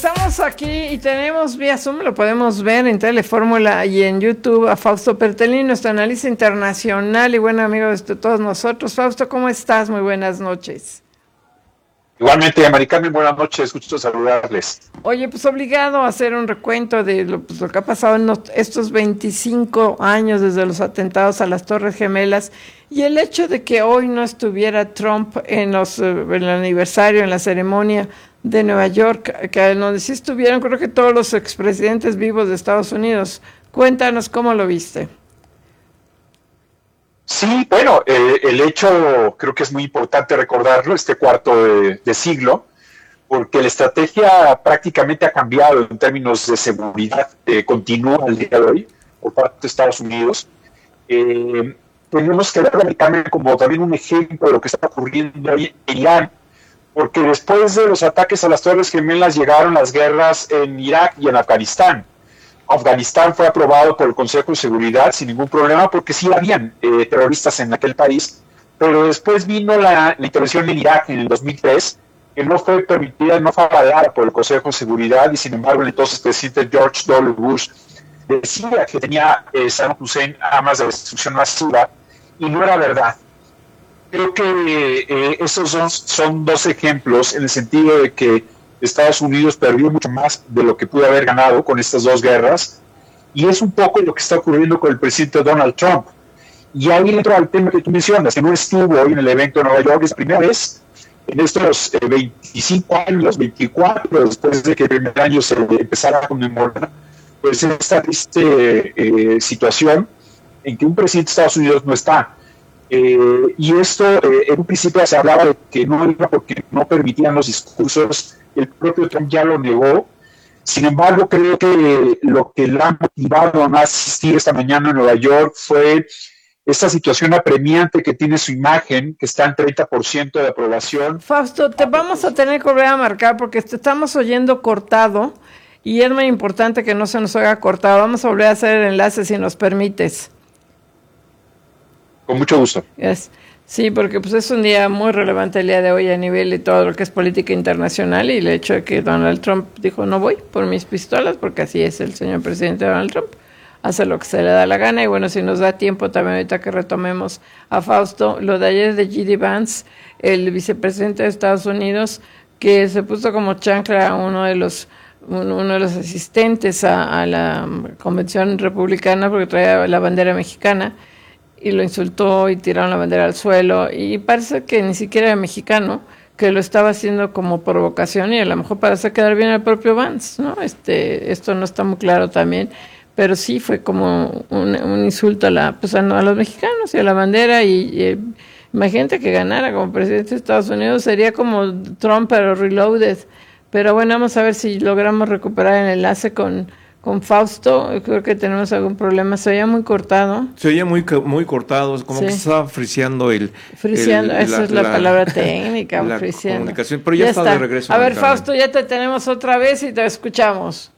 Estamos aquí y tenemos vía Zoom, lo podemos ver en Telefórmula y en YouTube, a Fausto Pertellini, nuestro analista internacional y buen amigo de todos nosotros. Fausto, ¿cómo estás? Muy buenas noches. Igualmente, Mari Carmen, buenas noches, gusto saludarles. Oye, pues obligado a hacer un recuento de lo que ha pasado en estos 25 años desde los atentados a las Torres Gemelas y el hecho de que hoy no estuviera Trump en el aniversario, en la ceremonia de Nueva York, que donde sí estuvieron creo que todos los expresidentes vivos de Estados Unidos. Cuéntanos cómo lo viste. Sí, bueno, el hecho creo que es muy importante recordarlo, este cuarto de siglo, porque la estrategia prácticamente ha cambiado en términos de seguridad, continúa al día de hoy por parte de Estados Unidos. Tenemos que ver como también un ejemplo de lo que está ocurriendo hoy en Irán, porque después de los ataques a las Torres Gemelas llegaron las guerras en Irak y en Afganistán. Afganistán fue aprobado por el Consejo de Seguridad sin ningún problema porque sí habían terroristas en aquel país, pero después vino la intervención en Irak en el 2003, que no fue permitida, no fue avalada por el Consejo de Seguridad y sin embargo el entonces presidente George W. Bush decía que tenía Saddam Hussein armas de destrucción masiva y no era verdad. Creo que esos son dos ejemplos en el sentido de que Estados Unidos perdió mucho más de lo que pudo haber ganado con estas dos guerras, y es un poco lo que está ocurriendo con el presidente Donald Trump. Y ahí entra el tema que tú mencionas, que no estuvo hoy en el evento de Nueva York, es la primera vez en estos 25 años, 24, después de que el primer año se empezara a conmemorar, pues esta triste situación en que un presidente de Estados Unidos no está. Y esto, en un principio se hablaba de que no iba porque no permitían los discursos. El propio Trump ya lo negó. Sin embargo, creo que lo que le ha motivado a asistir esta mañana en Nueva York fue esta situación apremiante que tiene su imagen, que está en 30% de aprobación. Fausto, te vamos a tener que volver a marcar porque te estamos oyendo cortado y es muy importante que no se nos oiga cortado. Vamos a volver a hacer el enlace si nos permites. Con mucho gusto. Yes. Sí, porque pues es un día muy relevante el día de hoy a nivel de todo lo que es política internacional y el hecho de que Donald Trump dijo no voy por mis pistolas, porque así es el señor presidente Donald Trump, hace lo que se le da la gana. Y bueno, si nos da tiempo también ahorita que retomemos a Fausto, lo de ayer de J.D. Vance, el vicepresidente de Estados Unidos, que se puso como chancla a uno de los asistentes a la convención republicana porque traía la bandera mexicana, y lo insultó y tiraron la bandera al suelo y parece que ni siquiera era mexicano, que lo estaba haciendo como provocación y a lo mejor para hacer quedar bien al propio Vance, ¿no? Esto no está muy claro también, pero sí fue como un insulto a los mexicanos y a la bandera y imagínate que ganara como presidente de Estados Unidos, sería como Trump pero reloaded. Pero bueno, vamos a ver si logramos recuperar el enlace con Fausto. Creo que tenemos algún problema, se oía muy cortado. Se oía muy cortado, como sí, que se estaba friseando esa es la palabra técnica, la friseando. Comunicación, pero ya está de regreso. A ver, Fausto, ya te tenemos otra vez y te escuchamos.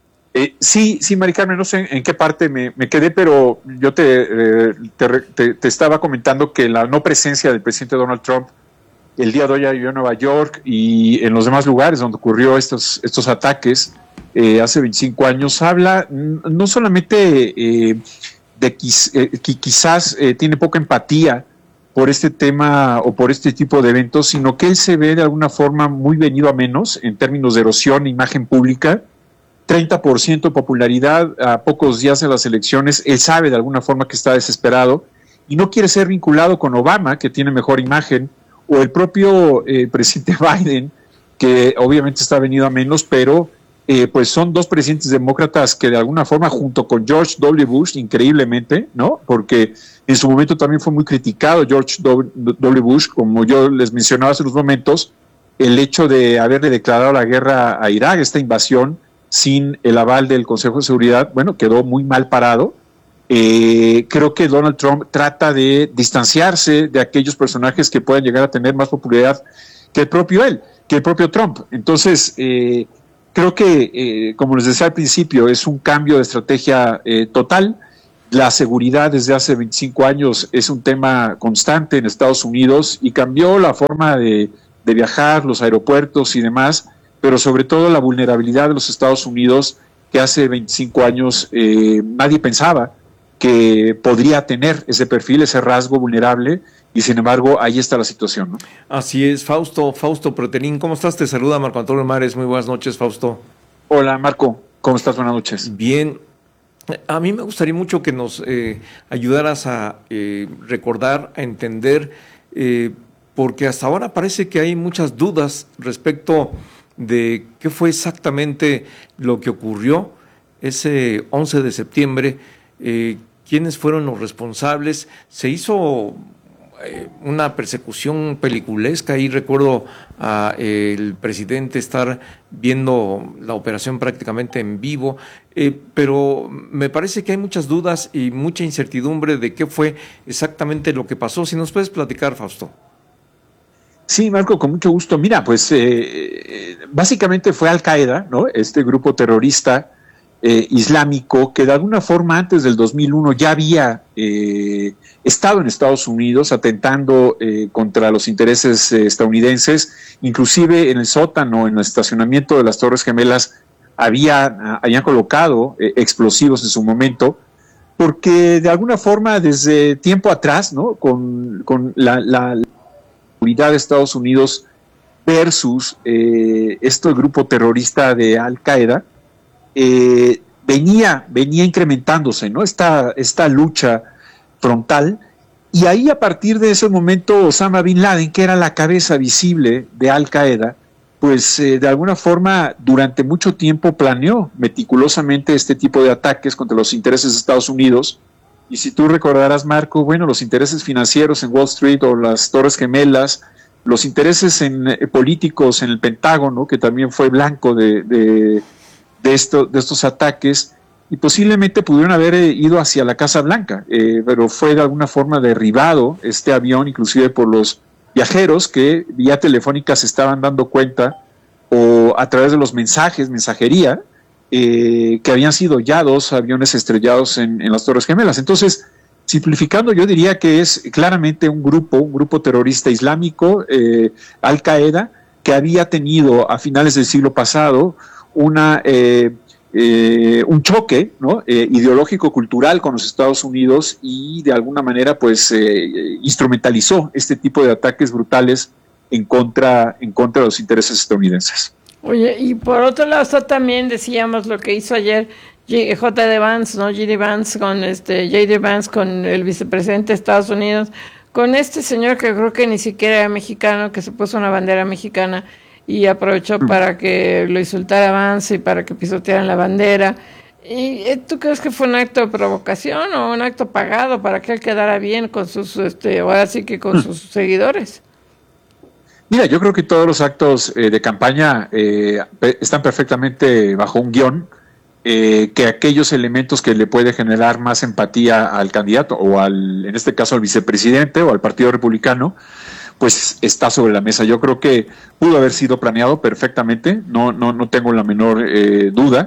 Sí, Mari Carmen, no sé en qué parte me quedé, pero yo te estaba comentando que la no presencia del presidente Donald Trump el día de hoy en Nueva York y en los demás lugares donde ocurrió estos ataques hace 25 años, habla no solamente de que quizás tiene poca empatía por este tema o por este tipo de eventos, sino que él se ve de alguna forma muy venido a menos en términos de erosión e imagen pública. 30% de popularidad a pocos días de las elecciones. Él sabe de alguna forma que está desesperado y no quiere ser vinculado con Obama, que tiene mejor imagen, o el propio presidente Biden, que obviamente está venido a menos, pero pues son dos presidentes demócratas que de alguna forma, junto con George W. Bush, increíblemente, ¿no? Porque en su momento también fue muy criticado George W. Bush, como yo les mencionaba hace unos momentos, el hecho de haberle declarado la guerra a Irak, esta invasión, sin el aval del Consejo de Seguridad, bueno, quedó muy mal parado. Creo que Donald Trump trata de distanciarse de aquellos personajes que puedan llegar a tener más popularidad que el propio Trump. Entonces, creo que, como les decía al principio, es un cambio de estrategia total. La seguridad desde hace 25 años es un tema constante en Estados Unidos y cambió la forma de viajar, los aeropuertos y demás, pero sobre todo la vulnerabilidad de los Estados Unidos, que hace 25 años nadie pensaba que podría tener ese perfil, ese rasgo vulnerable, y sin embargo ahí está la situación, ¿no? Así es, Fausto Pretelín, ¿cómo estás? Te saluda Marco Antonio Mares, muy buenas noches, Fausto. Hola Marco, ¿cómo estás? Buenas noches. Bien, a mí me gustaría mucho que nos ayudaras a recordar, a entender, porque hasta ahora parece que hay muchas dudas respecto de qué fue exactamente lo que ocurrió ese 11 de septiembre, quiénes fueron los responsables. Se hizo una persecución peliculesca, y recuerdo a el presidente estar viendo la operación prácticamente en vivo, pero me parece que hay muchas dudas y mucha incertidumbre de qué fue exactamente lo que pasó. Si nos puedes platicar, Fausto. Sí, Marco, con mucho gusto. Mira, pues básicamente fue Al Qaeda, ¿no? Este grupo terrorista islámico que de alguna forma antes del 2001 ya había estado en Estados Unidos atentando contra los intereses estadounidenses, inclusive en el sótano, en el estacionamiento de las Torres Gemelas habían colocado explosivos en su momento, porque de alguna forma desde tiempo atrás, ¿no? Con la seguridad de Estados Unidos versus este grupo terrorista de Al Qaeda, venía incrementándose, ¿no? Esta lucha frontal, y ahí a partir de ese momento Osama Bin Laden, que era la cabeza visible de Al Qaeda, pues de alguna forma durante mucho tiempo planeó meticulosamente este tipo de ataques contra los intereses de Estados Unidos. Y si tú recordarás, Marco, bueno, los intereses financieros en Wall Street o las Torres Gemelas, los intereses políticos en el Pentágono, que también fue blanco de estos ataques, y posiblemente pudieron haber ido hacia la Casa Blanca, pero fue de alguna forma derribado este avión, inclusive por los viajeros que vía telefónica se estaban dando cuenta, o a través de los mensajería, que habían sido ya 2 aviones estrellados en las Torres Gemelas. Entonces, simplificando, yo diría que es claramente un grupo terrorista islámico, Al Qaeda, que había tenido a finales del siglo pasado un choque, ¿no? Ideológico cultural con los Estados Unidos, y de alguna manera pues instrumentalizó este tipo de ataques brutales en contra de los intereses estadounidenses. Oye, y por otro lado está también, decíamos, lo que hizo ayer J.D. Vance, ¿no? J.D. Vance con el vicepresidente de Estados Unidos, con este señor que creo que ni siquiera era mexicano, que se puso una bandera mexicana y aprovechó para que lo insultara Vance y para que pisotearan la bandera. ¿Y tú crees que fue un acto de provocación o un acto pagado para que él quedara bien con sus, ahora sí que con sus seguidores? Mira, yo creo que todos los actos de campaña están perfectamente bajo un guión, que aquellos elementos que le puede generar más empatía al candidato o en este caso al vicepresidente o al Partido Republicano, pues está sobre la mesa. Yo creo que pudo haber sido planeado perfectamente, no tengo la menor duda.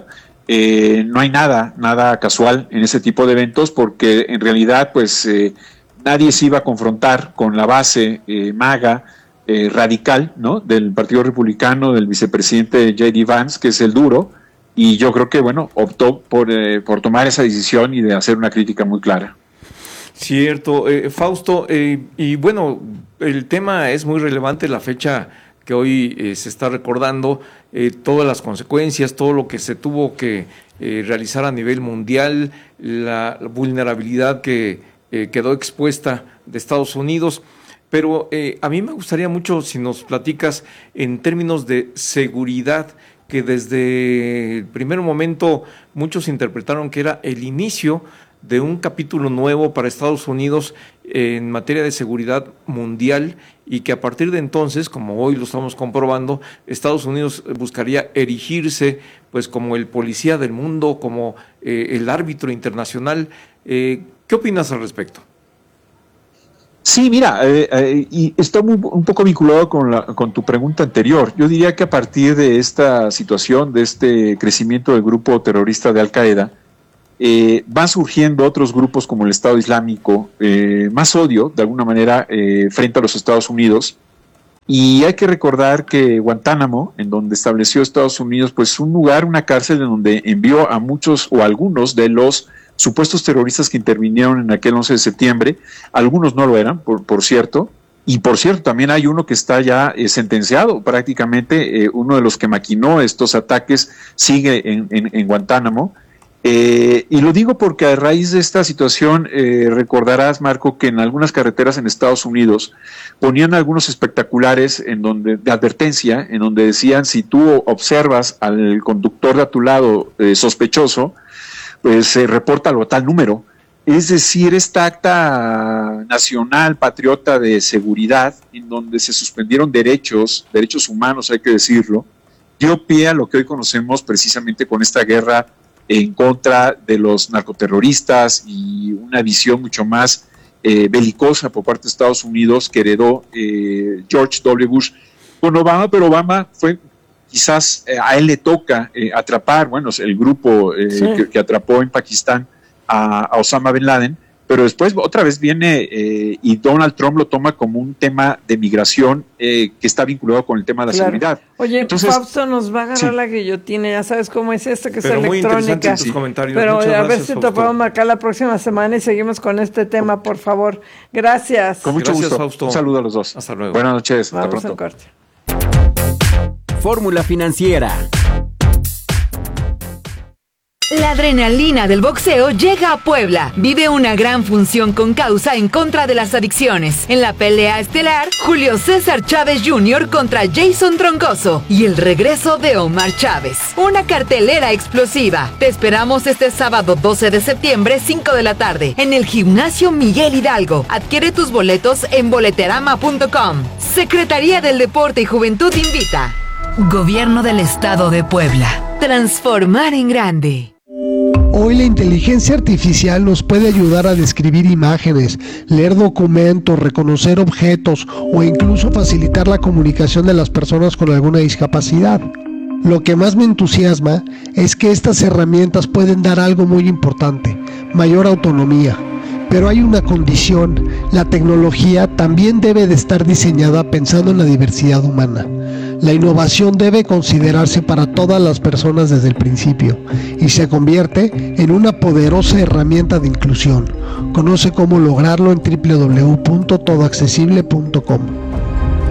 No hay nada casual en ese tipo de eventos, porque en realidad pues nadie se iba a confrontar con la base MAGA radical, ¿no? Del Partido Republicano, del vicepresidente J.D. Vance, que es el duro, y yo creo que bueno, optó por tomar esa decisión y de hacer una crítica muy clara. Cierto, Fausto, y bueno, el tema es muy relevante, la fecha que hoy se está recordando, todas las consecuencias, todo lo que se tuvo que realizar a nivel mundial, la vulnerabilidad que quedó expuesta de Estados Unidos. Pero a mí me gustaría mucho si nos platicas en términos de seguridad, que desde el primer momento muchos interpretaron que era el inicio de un capítulo nuevo para Estados Unidos en materia de seguridad mundial, y que a partir de entonces, como hoy lo estamos comprobando, Estados Unidos buscaría erigirse pues como el policía del mundo, como el árbitro internacional. ¿Qué opinas al respecto? Sí, mira, y está un poco vinculado con tu pregunta anterior. Yo diría que a partir de esta situación, de este crecimiento del grupo terrorista de Al Qaeda, van surgiendo otros grupos como el Estado Islámico, más odio, de alguna manera, frente a los Estados Unidos, Y hay que recordar que Guantánamo, en donde estableció Estados Unidos, pues un lugar, una cárcel en donde envió a muchos o algunos de los supuestos terroristas que intervinieron en aquel 11 de septiembre, algunos no lo eran, por cierto, y por cierto también hay uno que está ya sentenciado prácticamente, uno de los que maquinó estos ataques sigue en Guantánamo. Y lo digo porque a raíz de esta situación recordarás, Marco, que en algunas carreteras en Estados Unidos ponían algunos espectaculares de advertencia, en donde decían: si tú observas al conductor de a tu lado sospechoso, pues repórtalo a tal número. Es decir, esta acta nacional patriota de seguridad, en donde se suspendieron derechos humanos, hay que decirlo, dio pie a lo que hoy conocemos precisamente con esta guerra en contra de los narcoterroristas y una visión mucho más belicosa por parte de Estados Unidos que heredó George W. Bush con Obama, pero Obama fue, quizás a él le toca atrapar, bueno, el grupo que atrapó en Pakistán a Osama Bin Laden, pero después otra vez viene y Donald Trump lo toma como un tema de migración que está vinculado con el tema de la seguridad. Oye, entonces, Fausto nos va a agarrar la guillotina, ya sabes cómo es esto, que pero es muy electrónica. Tus comentarios. Pero muchas a ver si te podemos marcar la próxima semana y seguimos con este tema, por favor. Gracias. Con mucho gusto, Fausto. Un saludo a los dos. Hasta luego. Buenas noches. Vamos hasta pronto. A corte. Fórmula Financiera. La adrenalina del boxeo llega a Puebla. Vive una gran función con causa en contra de las adicciones. En la pelea estelar, Julio César Chávez Jr. contra Jason Troncoso y el regreso de Omar Chávez. Una cartelera explosiva. Te esperamos este sábado 12 de septiembre, 5 de la tarde, en el Gimnasio Miguel Hidalgo. Adquiere tus boletos en boleterama.com. Secretaría del Deporte y Juventud invita. Gobierno del Estado de Puebla. Transformar en grande. Hoy la inteligencia artificial nos puede ayudar a describir imágenes, leer documentos, reconocer objetos o incluso facilitar la comunicación de las personas con alguna discapacidad. Lo que más me entusiasma es que estas herramientas pueden dar algo muy importante: mayor autonomía. Pero hay una condición: la tecnología también debe de estar diseñada pensando en la diversidad humana. La innovación debe considerarse para todas las personas desde el principio y se convierte en una poderosa herramienta de inclusión. Conoce cómo lograrlo en www.todoaccesible.com.